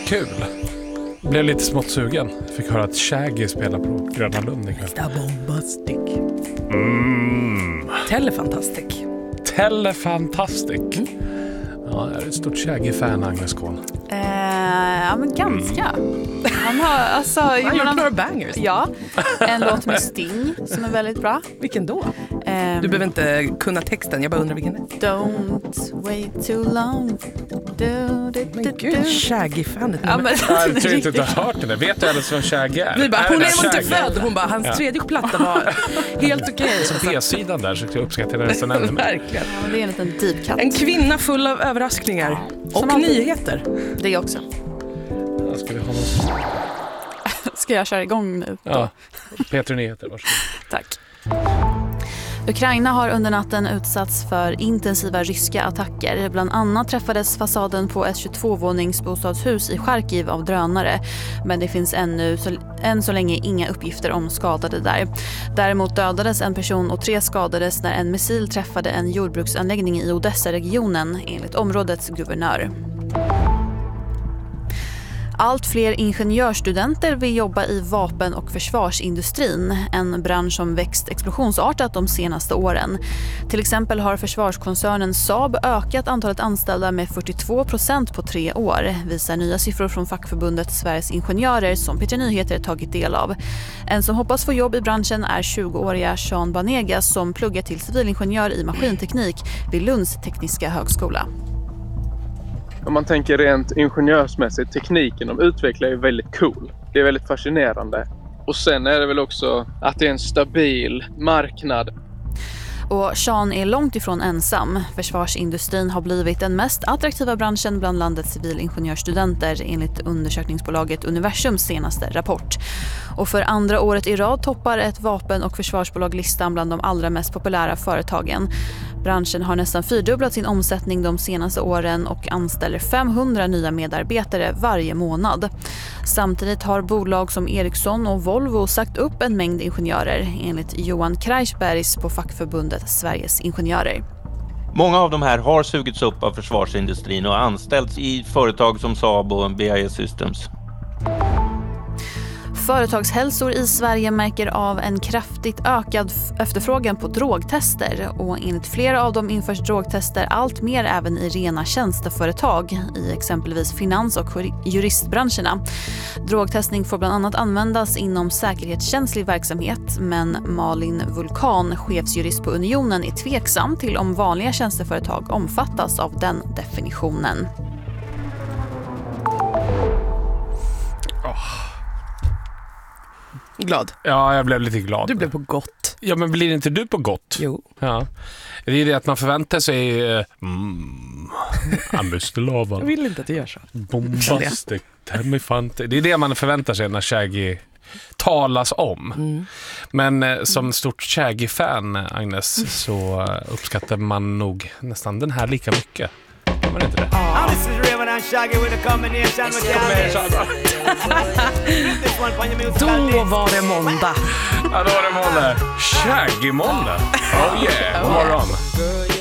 kul. Blev lite smått sugen. Fick höra att Shaggy spelar på Gröna Lund ikväll. Bombastic. Telefantastic. Ja, jag är ett stort Shaggy-fan, Agnes Kohn. Ja, men ganska. Han har gjort några bangers. Ja, en låt med Sting som är väldigt bra. Vilken då? Du behöver inte kunna texten, jag bara undrar vilken det är. Don't wait too long. Men gud, Shaggy-fanet. Ja, men, Jag tror inte att du har hört det. Vet du ens vem Shaggy är? Vi bara, hon är inte Shaggy? född. Hon bara, hans tredje platta var helt okej. Så B-sidan där så jag uppskattar jag nästan ännu mer. Verkligen. ja, det är en liten deep cut. En kvinna full av överraskningar. Och Som alltid. nyheter. Det också. Ska vi ha någon... Ska jag köra igång nu? Ja, Peter Nyheter, varsågod. Tack. Ukraina har under natten utsatts för intensiva ryska attacker. Bland annat träffades fasaden på ett 22-våningsbostadshus i Charkiv av drönare. Men det finns än så länge inga uppgifter om skadade där. Däremot dödades en person och 3 skadades när en missil träffade en jordbruksanläggning i Odessa-regionen, enligt områdets guvernör. Allt fler ingenjörsstudenter vill jobba i vapen- och försvarsindustrin, en bransch som växt explosionsartat de senaste åren. Till exempel har försvarskoncernen Saab ökat antalet anställda med 42% på 3 år, visar nya siffror från fackförbundet Sveriges Ingenjörer som Peter Nyheter tagit del av. En som hoppas få jobb i branschen är 20-åriga Sean Banega som pluggar till civilingenjör i maskinteknik vid Lunds tekniska högskola. Om man tänker rent ingenjörsmässigt, tekniken de utvecklar är väldigt cool. Det är väldigt fascinerande. Och sen är det väl också att det är en stabil marknad. Och Sean är långt ifrån ensam. Försvarsindustrin har blivit den mest attraktiva branschen bland landets civilingenjörsstudenter enligt undersökningsbolaget Universums senaste rapport. Och för andra året i rad toppar ett vapen- och försvarsbolag listan bland de allra mest populära företagen. Branschen har nästan 4-dubblat sin omsättning de senaste åren och anställer 500 nya medarbetare varje månad. Samtidigt har bolag som Ericsson och Volvo sagt upp en mängd ingenjörer, enligt Johan Kreisbergs på fackförbundet Sveriges Ingenjörer. Många av de här har sugits upp av försvarsindustrin och anställts i företag som Saab och BAE Systems. Företagshälsor i Sverige märker av en kraftigt ökad efterfrågan på drogtester och enligt flera av dem införs drogtester allt mer även i rena tjänsteföretag i exempelvis finans- och juristbranscherna. Drogtestning får bland annat användas inom säkerhetskänslig verksamhet, men Malin Vulkan, chefsjurist på Unionen, är tveksam till om vanliga tjänsteföretag omfattas av den definitionen. Glad. Ja, jag blev lite glad. Du blev på gott. Ja, men blir inte du på gott? Jo. Ja. Det är det att man förväntar sig Jag vill inte att du gör så. bombastic. Det är det man förväntar sig när Shaggy talas om. Men som stort Shaggy-fan, Agnes, så uppskattar man nog nästan den här lika mycket. Var det inte det? Då var det måndag. Ja, då var det måndag. Shaggy-måndag. Oh yeah, god morgon.